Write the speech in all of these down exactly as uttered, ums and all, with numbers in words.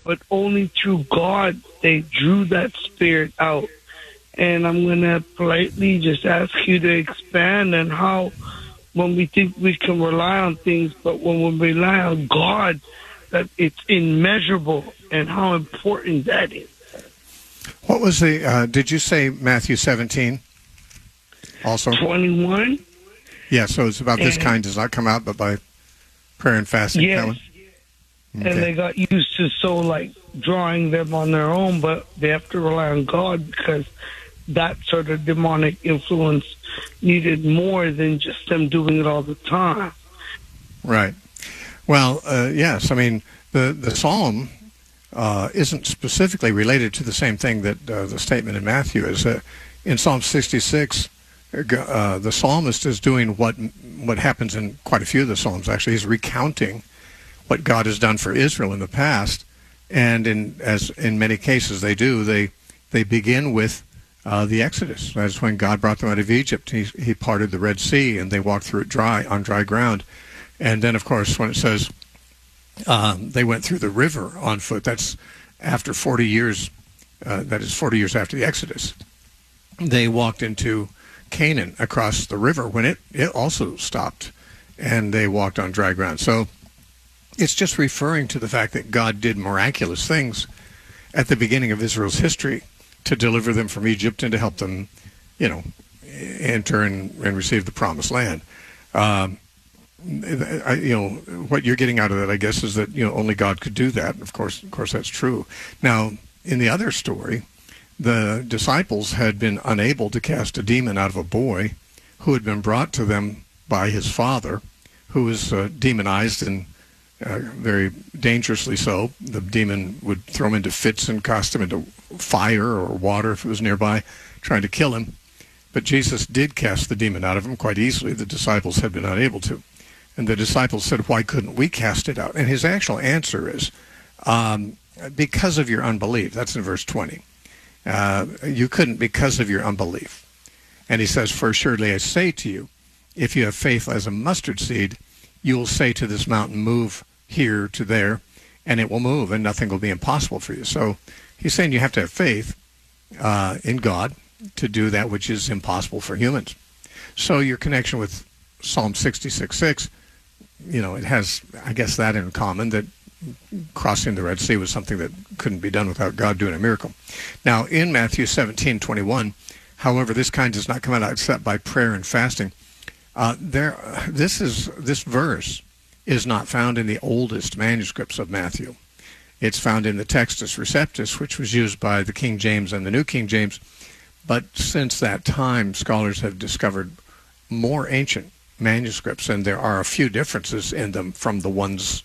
but only through God they drew that spirit out. And I'm going to politely just ask you to expand on how, when we think we can rely on things, but when we rely on God, that it's immeasurable, and how important that is. What was the, uh, did you say Matthew seventeen also? twenty-one. Yeah, so it's about this and, kind does not come out but by prayer and fasting. Yes. Okay. And they got used to so like drawing them on their own, but they have to rely on God because that sort of demonic influence needed more than just them doing it all the time. Right. Well, uh, yes, I mean, the, the psalm uh, isn't specifically related to the same thing that uh, the statement in Matthew is. Uh, in Psalm sixty-six, uh, the psalmist is doing what what happens in quite a few of the psalms, actually. He's recounting what God has done for Israel in the past, and in as in many cases they do, they they begin with Uh, the Exodus. That's when God brought them out of Egypt. He, he parted the Red Sea, and they walked through it dry, on dry ground. And then, of course, when it says um, they went through the river on foot, that's after forty years, uh, that is forty years after the Exodus. They walked into Canaan across the river when it, it also stopped, and they walked on dry ground. So it's just referring to the fact that God did miraculous things at the beginning of Israel's history to deliver them from Egypt and to help them, you know, enter and, and receive the promised land. Um, I, you know, what you're getting out of that, I guess, is that, you know, only God could do that. Of course, of course, that's true. Now, in the other story, the disciples had been unable to cast a demon out of a boy who had been brought to them by his father, who was uh, demonized and Uh, very dangerously so. The demon would throw him into fits and cast him into fire or water if it was nearby, trying to kill him. But Jesus did cast the demon out of him quite easily. The disciples had been unable to. And the disciples said, why couldn't we cast it out? And his actual answer is, um, because of your unbelief. That's in verse twenty. Uh, you couldn't because of your unbelief. And he says, for surely I say to you, if you have faith as a mustard seed, you will say to this mountain, move here to there, and it will move, and nothing will be impossible for you. So he's saying you have to have faith uh, in God to do that which is impossible for humans. So your connection with Psalm sixty-six six, you know, it has, I guess, that in common, that crossing the Red Sea was something that couldn't be done without God doing a miracle. Now, in Matthew seventeen twenty-one, however, this kind does not come out except by prayer and fasting. Uh, there, this is this verse is not found in the oldest manuscripts of Matthew. It's found in the Textus Receptus, which was used by the King James and the New King James. But since that time, scholars have discovered more ancient manuscripts, and there are a few differences in them from the ones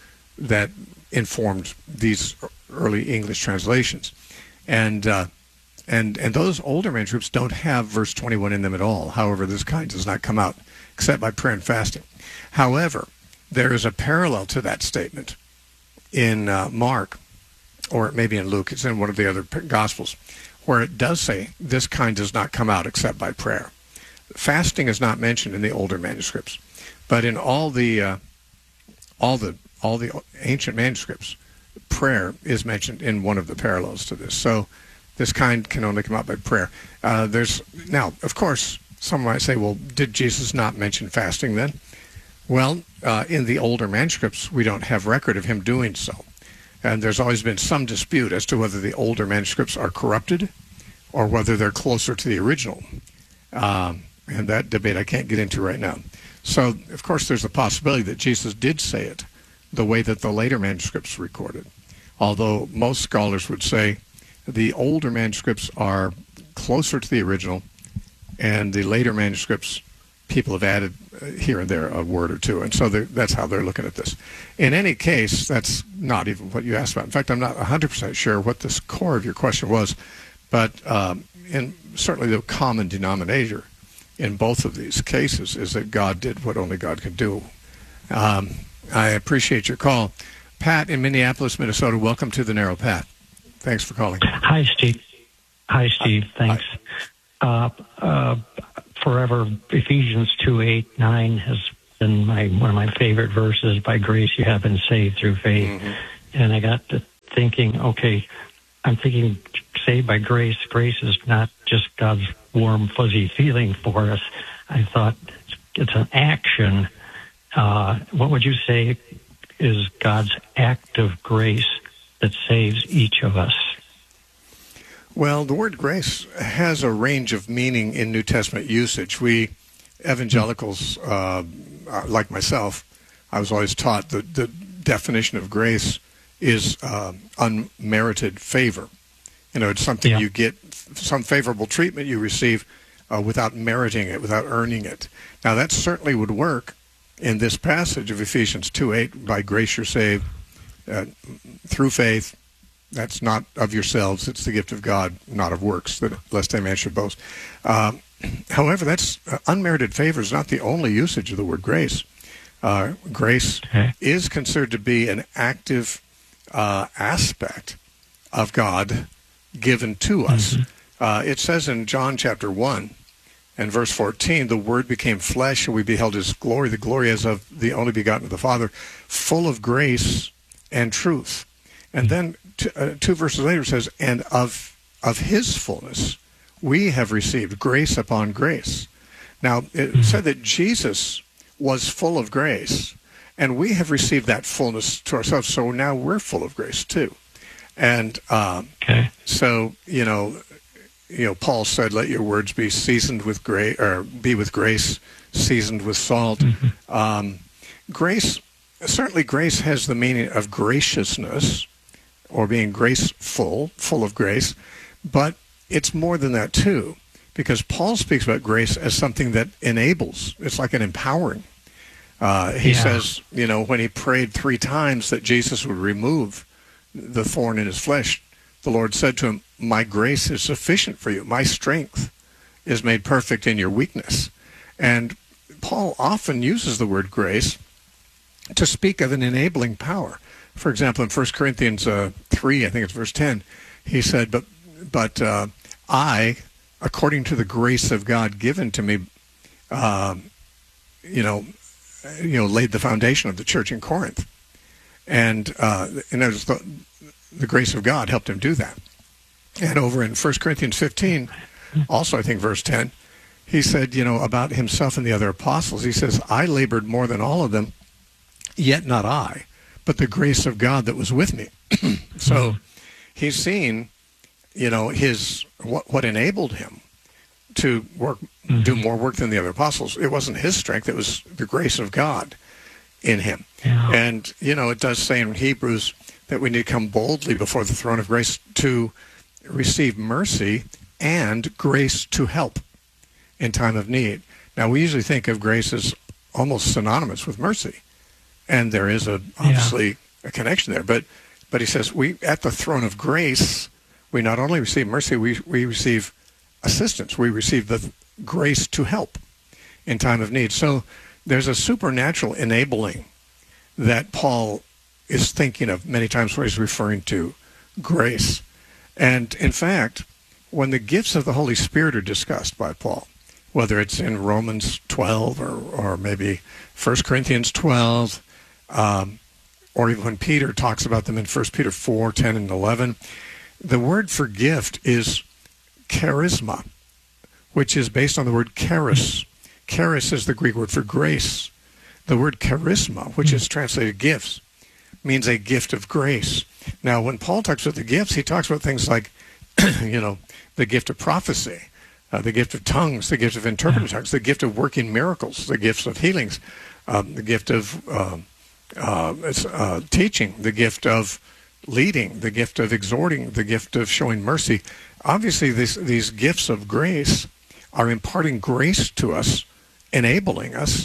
that informed these early English translations. And uh, and and those older manuscripts don't have verse twenty-one in them at all. However, this kind does not come out except by prayer and fasting. However, there is a parallel to that statement in uh, Mark, or it may be in Luke. It's in one of the other Gospels, where it does say this kind does not come out except by prayer. Fasting is not mentioned in the older manuscripts, but in all the uh, all the all the ancient manuscripts, prayer is mentioned in one of the parallels to this. So this kind can only come out by prayer. Uh, there's now, of course, some might say, well, did Jesus not mention fasting then? Well, uh, in the older manuscripts, we don't have record of him doing so. And there's always been some dispute as to whether the older manuscripts are corrupted or whether they're closer to the original. Um, and that debate I can't get into right now. So, of course, there's a possibility that Jesus did say it the way that the later manuscripts recorded. Although most scholars would say the older manuscripts are closer to the original, and the later manuscripts, people have added here and there a word or two, and so that's how they're looking at this. In any case, that's not even what you asked about. In fact, I'm not one hundred percent sure what the core of your question was, but um, in certainly the common denominator in both of these cases is that God did what only God could do. Um, I appreciate your call. Pat in Minneapolis, Minnesota, welcome to the Narrow Path. Thanks for calling. Hi, Steve. Hi, Steve. Thanks. Hi. Uh, uh, forever, Ephesians two, eight, nine has been my one of my favorite verses. By grace you have been saved through faith. Mm-hmm. And I got to thinking, okay, I'm thinking saved by grace. Grace is not just God's warm, fuzzy feeling for us. I thought it's an action. Uh, what would you say is God's act of grace that saves each of us? Well, the word grace has a range of meaning in New Testament usage. We evangelicals, uh, like myself, I was always taught that the definition of grace is uh, unmerited favor. You know, it's something Yeah. you get, some favorable treatment you receive uh, without meriting it, without earning it. Now, that certainly would work in this passage of Ephesians two eight, by grace you're saved uh, through faith. That's not of yourselves, it's the gift of God, not of works, that lest any man should boast. Uh, however, that's uh, unmerited favor is not the only usage of the word grace. Uh, grace Okay. is considered to be an active uh, aspect of God given to us. Mm-hmm. Uh, it says in John chapter one and verse fourteen, the Word became flesh and we beheld His glory, the glory as of the only begotten of the Father, full of grace and truth. And then t- uh, two verses later it says, and of of His fullness we have received grace upon grace. Now, it Mm-hmm. said that Jesus was full of grace, and we have received that fullness to ourselves, so now we're full of grace too. And um, Okay. so, you know, you know, Paul said, let your words be seasoned with grace, or be with grace, seasoned with salt. Mm-hmm. Um, grace, certainly grace has the meaning of graciousness, or being graceful, full of grace, but it's more than that too, because Paul speaks about grace as something that enables. It's like an empowering. Uh, he Yeah. says, you know, when he prayed three times that Jesus would remove the thorn in his flesh, the Lord said to him, my grace is sufficient for you. My strength is made perfect in your weakness. And Paul often uses the word grace to speak of an enabling power. For example, in First Corinthians uh, three, I think it's verse ten, he said, but, but uh, I, according to the grace of God given to me, uh, you know, you know, laid the foundation of the church in Corinth. And, uh, and it was the, the grace of God helped him do that. And over in First Corinthians fifteen, also I think verse ten, he said, you know, about himself and the other apostles, he says, I labored more than all of them, yet not I, but the grace of God that was with me. So he's seen, you know, his what, what enabled him to work, Mm-hmm. do more work than the other apostles. It wasn't his strength, it was the grace of God in him. Yeah. And, you know, it does say in Hebrews that we need to come boldly before the throne of grace to receive mercy and grace to help in time of need. Now, we usually think of grace as almost synonymous with mercy, and there is a obviously a connection there. But but he says we at the throne of grace, we not only receive mercy, we we receive assistance. We receive the grace to help in time of need. So there's a supernatural enabling that Paul is thinking of many times when he's referring to grace. And in fact, when the gifts of the Holy Spirit are discussed by Paul, whether it's in Romans twelve or, or maybe First Corinthians twelve, um, or even when Peter talks about them in First Peter four, ten, and eleven, the word for gift is charisma, which is based on the word charis. Charis is the Greek word for grace. The word charisma, which is translated gifts, means a gift of grace. Now, when Paul talks about the gifts, he talks about things like, you know, the gift of prophecy, uh, the gift of tongues, the gift of interpreting tongues, the gift of working miracles, the gifts of healings, um, the gift of uh, uh, uh, teaching, the gift of leading, the gift of exhorting, the gift of showing mercy. Obviously, this, these gifts of grace are imparting grace to us, enabling us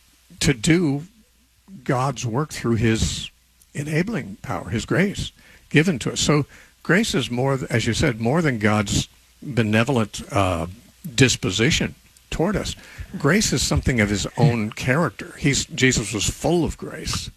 to do God's work through His enabling power, His grace given to us. So grace is more, as you said, more than God's benevolent uh, disposition toward us. Grace is something of His own character. He's Jesus was full of grace.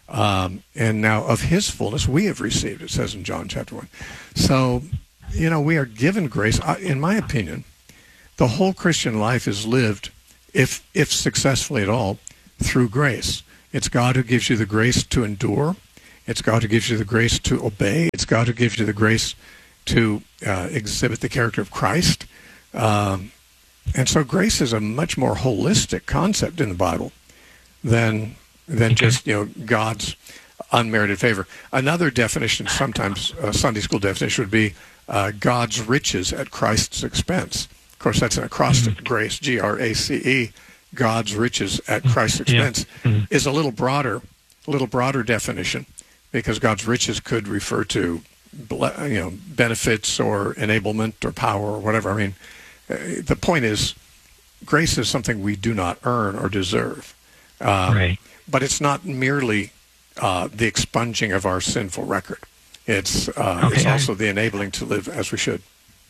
Um, and now of His fullness we have received, it says in John chapter one. So, you know, we are given grace. In my opinion, the whole Christian life is lived, if if successfully at all, through grace. It's God who gives you the grace to endure. It's God who gives you the grace to obey. It's God who gives you the grace to uh, exhibit the character of Christ. Um, and so grace is a much more holistic concept in the Bible than than Okay. just, you know, God's unmerited favor. Another definition, sometimes a Sunday school definition, would be uh, God's riches at Christ's expense. Of course, that's an acrostic, Mm-hmm. grace, G R A C E. God's riches at Christ's Yeah. expense Mhm. is a little broader, a little broader definition, because God's riches could refer to, ble- you know, benefits or enablement or power or whatever. I mean, uh, the point is, grace is something we do not earn or deserve. Um, Right. But it's not merely uh, the expunging of our sinful record. It's uh, Okay, it's I- also the enabling to live as we should.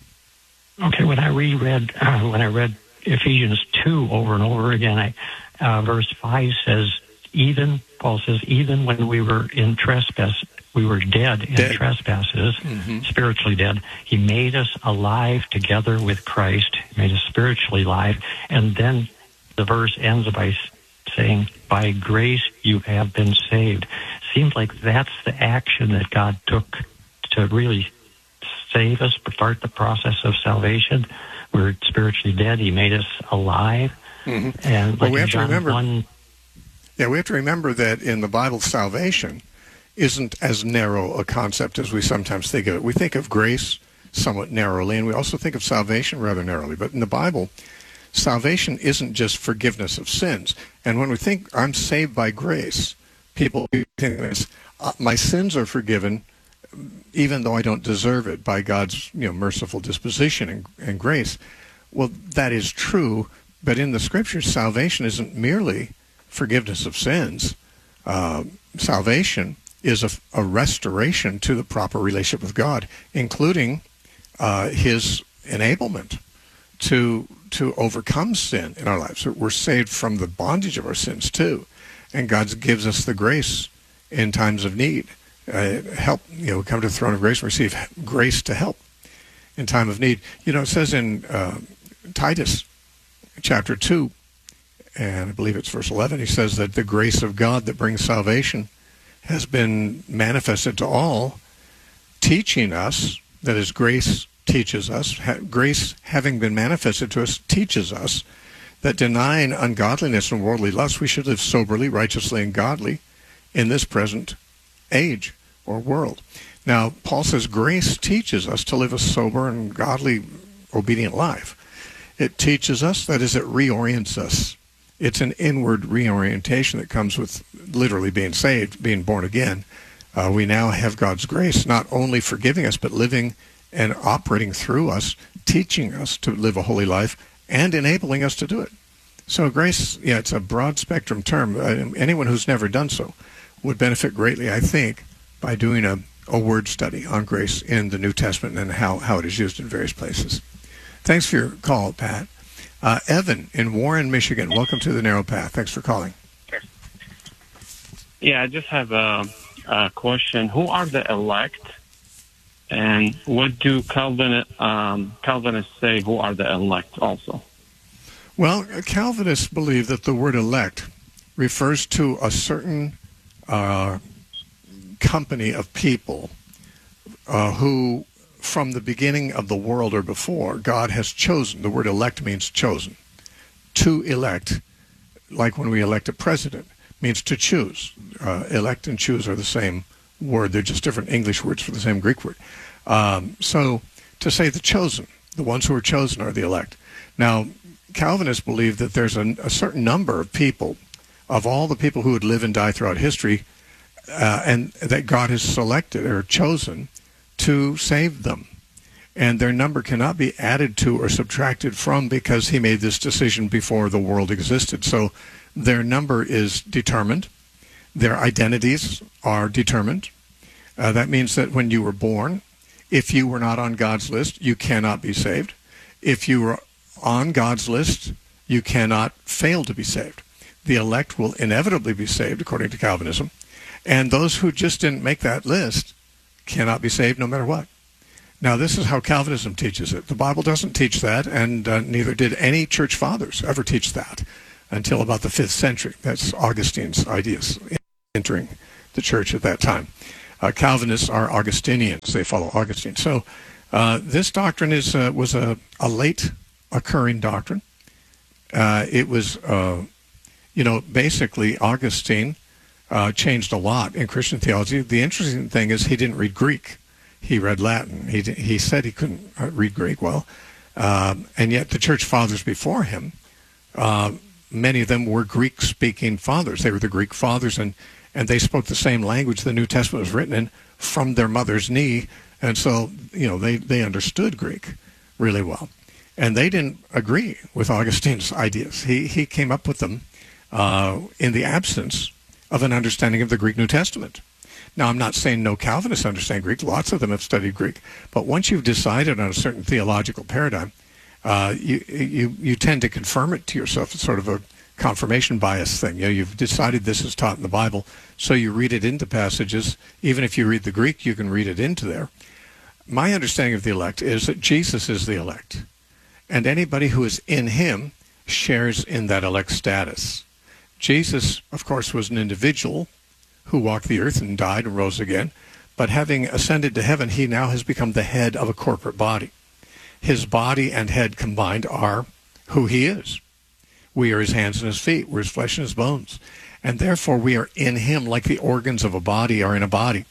Okay, when I reread uh, when I read Ephesians two over and over again, I, uh, verse five says, "Even Paul says, even when we were in trespass, we were dead in Dead. trespasses, Mhm. spiritually dead. He made us alive together with Christ. He made us spiritually alive." And then the verse ends by s- saying, "By grace you have been saved." Seems like that's the action that God took to really save us, start the process of salvation. We're spiritually dead. He made us alive. Mhm. And Well, like we in have to John remember- one, Yeah, we have to remember that in the Bible, salvation isn't as narrow a concept as we sometimes think of it. We think of grace somewhat narrowly, and we also think of salvation rather narrowly. But in the Bible, salvation isn't just forgiveness of sins. And when we think, I'm saved by grace, people think this, uh, my sins are forgiven even though I don't deserve it by God's, you know, merciful disposition and, and grace. Well, that is true, but in the Scriptures, salvation isn't merely forgiveness of sins. Uh, salvation is a, a restoration to the proper relationship with God, including uh, His enablement to to overcome sin in our lives. So we're saved from the bondage of our sins too, and God gives us the grace in times of need. Uh, help, you know, come to the throne of grace and receive grace to help in time of need. You know, it says in uh, Titus chapter two, and I believe it's verse eleven, he says that the grace of God that brings salvation has been manifested to all, teaching us, that is, grace teaches us, ha- grace having been manifested to us teaches us that denying ungodliness and worldly lust, we should live soberly, righteously, and godly in this present age or world. Now, Paul says grace teaches us to live a sober and godly, obedient life. It teaches us, that is, it reorients us. It's an inward reorientation that comes with literally being saved, being born again. Uh, we now have God's grace not only forgiving us, but living and operating through us, teaching us to live a holy life, and enabling us to do it. So grace, yeah, it's a broad spectrum term. Uh, anyone who's never done so would benefit greatly, I think, by doing a, a word study on grace in the New Testament and how, how it is used in various places. Thanks for your call, Pat. Uh, Evan in Warren, Michigan. Welcome to the Narrow Path. Thanks for calling. Yeah, I just have a, a question. Who are the elect? And what do Calvin, um, Calvinists say who are the elect also? Well, Calvinists believe that the word elect refers to a certain uh, company of people uh, who, from the beginning of the world or before, God has chosen. The word elect means chosen. To elect, like when we elect a president, means to choose. Uh, elect and choose are the same word. They're just different English words for the same Greek word. Um, so to say the chosen, the ones who are chosen are the elect. Now, Calvinists believe that there's a, a certain number of people, of all the people who would live and die throughout history, uh, and that God has selected or chosen to save them. And their number cannot be added to or subtracted from because he made this decision before the world existed. So their number is determined. Their identities are determined. Uh, that means that when you were born, if you were not on God's list, you cannot be saved. If you were on God's list, you cannot fail to be saved. The elect will inevitably be saved, according to Calvinism. And those who just didn't make that list cannot be saved no matter what. Now, this is how Calvinism teaches it. The Bible doesn't teach that, and uh, neither did any church fathers ever teach that until about the fifth century. That's Augustine's ideas entering the church at that time. Uh, Calvinists are Augustinians. They follow Augustine. So uh, this doctrine is uh, was a, a late occurring doctrine. Uh, it was, uh, you know, basically Augustine uh, changed a lot in Christian theology. The interesting thing is he didn't read Greek. He read Latin. He, he said he couldn't read Greek well. Um, and yet the church fathers before him, uh, many of them were Greek-speaking fathers. They were the Greek fathers, and, and they spoke the same language the New Testament was written in from their mother's knee. And so, you know, they, they understood Greek really well. And they didn't agree with Augustine's ideas. He, he came up with them uh, in the absence of an understanding of the Greek New Testament. Now, I'm not saying no Calvinists understand Greek. Lots of them have studied Greek. But once you've decided on a certain theological paradigm, uh, you, you, you tend to confirm it to yourself. It's sort of a confirmation bias thing. You know, you've decided this is taught in the Bible, so you read it into passages. Even if you read the Greek, you can read it into there. My understanding of the elect is that Jesus is the elect. And anybody who is in him shares in that elect status. Jesus, of course, was an individual who walked the earth and died and rose again. But having ascended to heaven, he now has become the head of a corporate body. His body and head combined are who he is. We are his hands and his feet. We're his flesh and his bones. And therefore, we are in him like the organs of a body are in a body.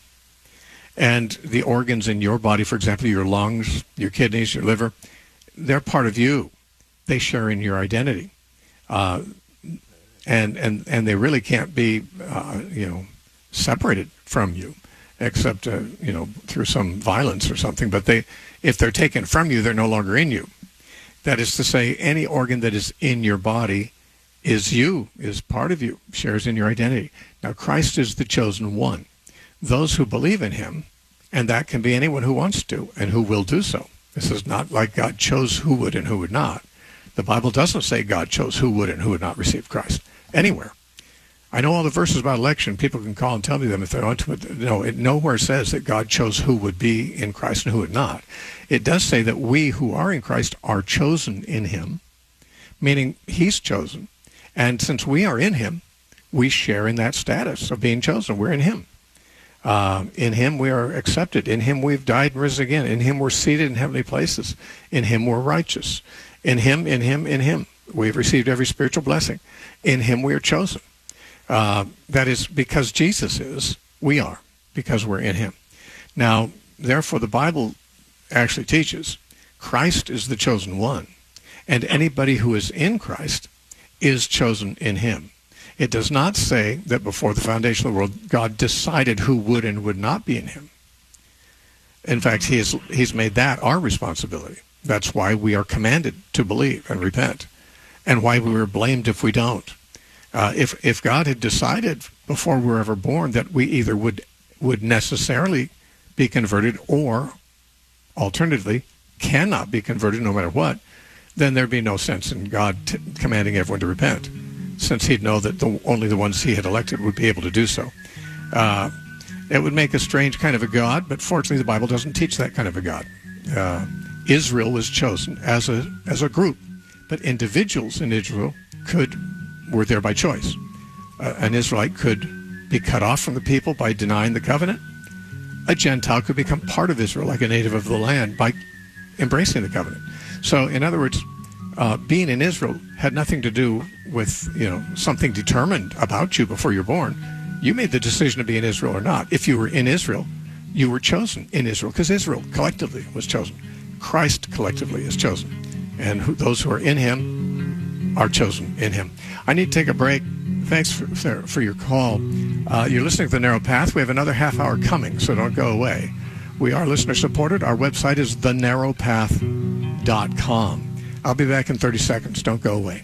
And the organs in your body, for example, your lungs, your kidneys, your liver, they're part of you. They share in your identity. Uh, and, and, and they really can't be, uh, you know, separated from you, except, uh, you know, through some violence or something. But they, if they're taken from you, they're no longer in you. That is to say, any organ that is in your body is you, is part of you, shares in your identity. Now, Christ is the chosen one. Those who believe in him, and that can be anyone who wants to and who will do so. This is not like God chose who would and who would not. The Bible doesn't say God chose who would and who would not receive Christ anywhere. I know all the verses about election. People can call and tell me them if they want to. But no, it nowhere says that God chose who would be in Christ and who would not. It does say that we who are in Christ are chosen in him, meaning he's chosen. And since we are in him, we share in that status of being chosen. We're in him. Uh, in him we are accepted. In him we've died and risen again. In him we're seated in heavenly places. In him we're righteous. In him, in him, in him. We've received every spiritual blessing. In him we are chosen. Uh, that is because Jesus is, we are, because we're in him. Now, therefore, the Bible actually teaches Christ is the chosen one, and anybody who is in Christ is chosen in him. It does not say that before the foundation of the world, God decided who would and would not be in him. In fact, he has, he's made that our responsibility. That's why we are commanded to believe and repent, and why we were blamed if we don't. Uh, if if God had decided before we were ever born that we either would would necessarily be converted or, alternatively, cannot be converted no matter what, then there'd be no sense in God t- commanding everyone to repent, since he'd know that the, only the ones he had elected would be able to do so. Uh, it would make a strange kind of a God, but fortunately the Bible doesn't teach that kind of a God. Uh, Israel was chosen as a as a group, but individuals in Israel could were there by choice. Uh, an Israelite could be cut off from the people by denying the covenant. A Gentile could become part of Israel, like a native of the land, by embracing the covenant. So, in other words, uh, being in Israel had nothing to do with, you know, something determined about you before you're born. You made the decision to be in Israel or not. If you were in Israel, you were chosen in Israel, because Israel collectively was chosen. Christ collectively is chosen. And who, those who are in him are chosen in him. I need to take a break. Thanks for, for, for your call. Uh, you're listening to The Narrow Path. We have another half hour coming, so don't go away. We are listener supported. Our website is the narrow path dot com. I'll be back in thirty seconds. Don't go away.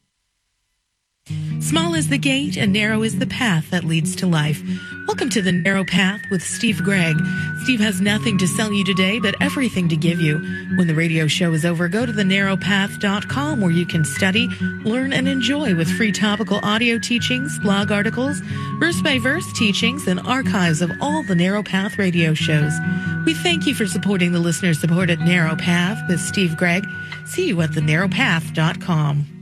Small is the gate and narrow is the path that leads to life. Welcome to The Narrow Path with Steve Gregg. Steve has nothing to sell you today, but everything to give you. When the radio show is over, go to the narrow path dot com where you can study, learn, and enjoy with free topical audio teachings, blog articles, verse-by-verse teachings, and archives of all the Narrow Path radio shows. We thank you for supporting the listener-supported Narrow Path with Steve Gregg. See you at the narrow path dot com.